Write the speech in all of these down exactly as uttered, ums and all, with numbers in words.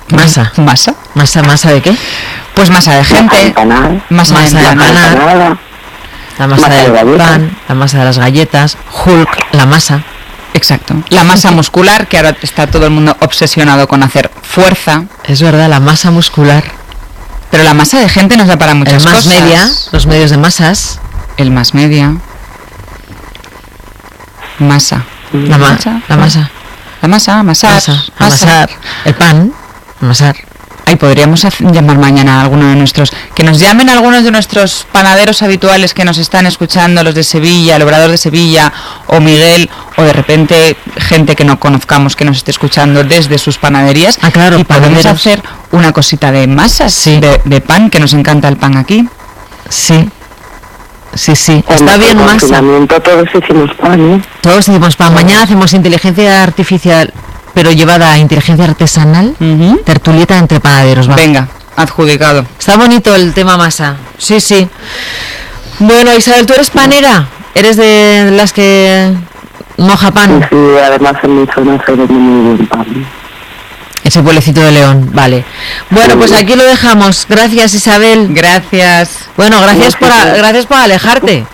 Masa. ¿Masa? ¿Masa, masa de qué? Pues masa de gente, masa, masa de empanada, la masa, masa del de pan, la masa de las galletas, Hulk, la masa. Exacto. La masa muscular, que ahora está todo el mundo obsesionado con hacer fuerza. Es verdad, la masa muscular. Pero la masa de gente nos da para muchas el más cosas. Media, los medios de masas. El más media. Masa. La, ma masa. La masa. La masa, amasar. Masa, amasar. El pan, amasar. Ahí podríamos llamar mañana a alguno de nuestros, que nos llamen algunos de nuestros panaderos habituales que nos están escuchando, los de Sevilla, el Obrador de Sevilla, o Miguel, o de repente gente que no conozcamos que nos esté escuchando desde sus panaderías. Ah, claro, y podemos hacer una cosita de masas, sí. de, de pan, que nos encanta el pan aquí. Sí. Sí, sí, en está bien masa. Todos hicimos pan, ¿eh? Todos hicimos pan. Mañana hacemos inteligencia artificial, pero llevada a inteligencia artesanal, uh-huh. tertulieta entre panaderos. ¿Va? Venga, adjudicado. Está bonito el tema masa. Sí, sí. Bueno, Isabel, ¿tú eres panera? ¿Eres de las que moja pan? Sí, sí, además en mi zona se vende muy buen pan. Ese pueblecito de León, vale. Bueno, pues aquí lo dejamos. Gracias, Isabel. Gracias. Bueno, gracias por a, gracias por alejarte.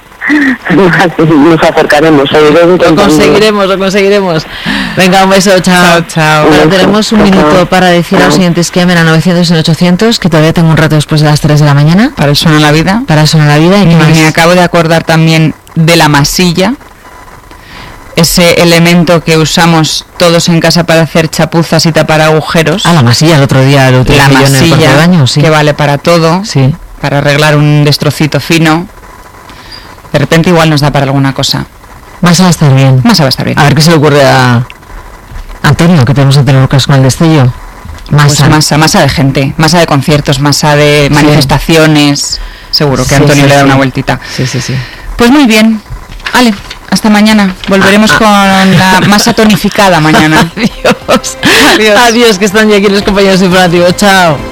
Nos acercaremos, lo conseguiremos, lo conseguiremos. Venga, un beso, chao. Chao, chao. Bueno, tenemos un minuto para decir a los oyentes que llamen a novecientos y ochocientos, que todavía tengo un rato después de las tres de la mañana. Para eso en la vida. Para eso en la vida. Y, y me acabo de acordar también de la masilla. Ese elemento que usamos todos en casa para hacer chapuzas y tapar agujeros. Ah, la masilla, el otro día lo utilicé La masilla, en el de baño, sí. Que vale para todo, sí. Para arreglar un destrocito fino. De repente igual nos da para alguna cosa. Masa va a estar bien. Masa va a estar bien. A ver qué se le ocurre a Antonio, que tenemos a Antonio Lucas con el destello. Masa. Pues masa, masa de gente, masa de conciertos, masa de sí. manifestaciones. Seguro que sí, Antonio sí, le da sí. una vueltita. Sí, sí, sí. Pues muy bien. Ale, hasta mañana. Volveremos ah, ah. con la masa tonificada mañana. Adiós. Adiós. Adiós, que están ya aquí los compañeros informativos. Chao.